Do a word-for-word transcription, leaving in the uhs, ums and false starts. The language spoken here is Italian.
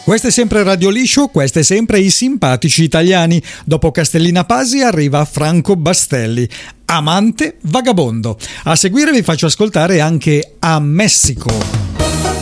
Questo è sempre Radio Liscio, questo è sempre I Simpatici Italiani. Dopo Castellina Pasi arriva Franco Bastelli, Amante Vagabondo. A seguire vi faccio ascoltare anche A Messico.